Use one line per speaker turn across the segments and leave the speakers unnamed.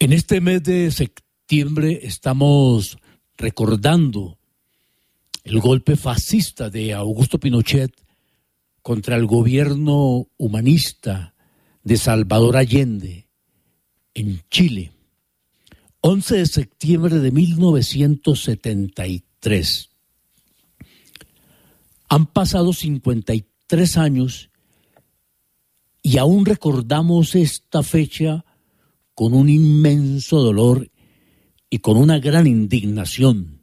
En este mes de septiembre estamos recordando el golpe fascista de Augusto Pinochet contra el gobierno humanista de Salvador Allende en Chile. 11 de septiembre de 1973. Han pasado 53 años y aún recordamos esta fecha con un inmenso dolor y con una gran indignación.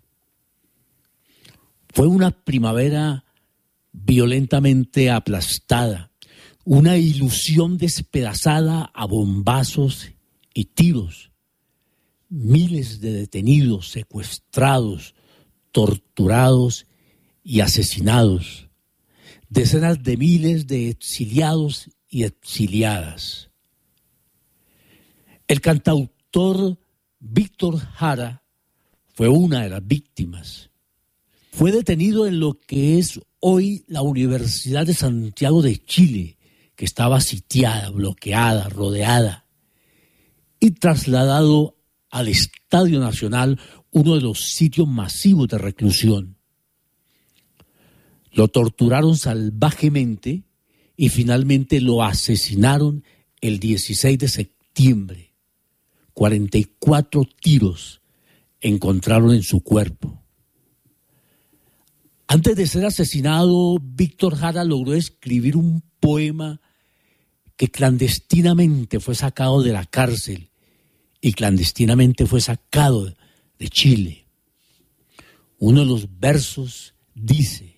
Fue una primavera violentamente aplastada, una ilusión despedazada a bombazos y tiros. Miles de detenidos, secuestrados, torturados y asesinados. Decenas de miles de exiliados y exiliadas. El cantautor Víctor Jara fue una de las víctimas. Fue detenido en lo que es hoy la Universidad de Santiago de Chile, que estaba sitiada, bloqueada, rodeada, y trasladado al Estadio Nacional, uno de los sitios masivos de reclusión. Lo torturaron salvajemente y finalmente lo asesinaron el 16 de septiembre. 44 tiros encontraron en su cuerpo. Antes de ser asesinado, Víctor Jara logró escribir un poema que clandestinamente fue sacado de la cárcel y clandestinamente fue sacado de Chile. Uno de los versos dice: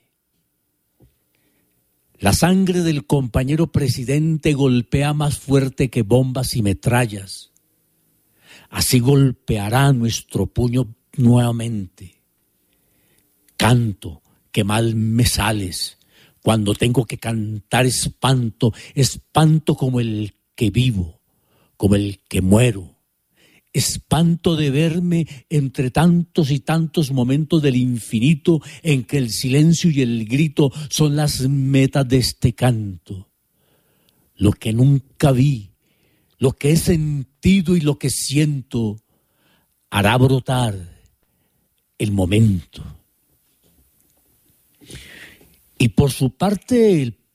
la sangre del compañero presidente golpea más fuerte que bombas y metrallas. Así golpeará nuestro puño nuevamente. Canto, que mal me sales. Cuando tengo que cantar espanto, espanto como el que vivo, como el que muero. Espanto de verme entre tantos y tantos momentos del infinito en que el silencio y el grito son las metas de este canto. Lo que nunca vi, lo que he sentido y lo que siento hará brotar el momento. Y por su parte, el